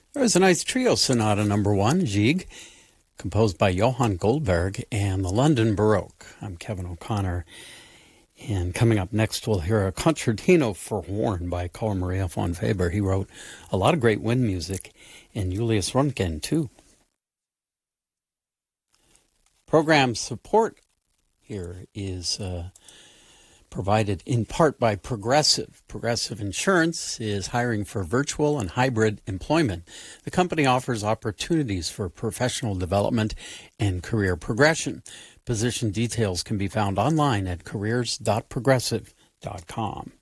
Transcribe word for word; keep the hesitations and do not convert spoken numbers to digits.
There was a nice trio sonata number one, Gigue, composed by Johann Goldberg and the London Baroque. I'm Kevin O'Connor, and coming up next we'll hear a concertino for horn by Carl Maria von Weber. He wrote a lot of great wind music, and Julius Röntgen too. Program support here is uh, provided in part by Progressive. Progressive Insurance is hiring for virtual and hybrid employment. The company offers opportunities for professional development and career progression. Position details can be found online at careers dot progressive dot com.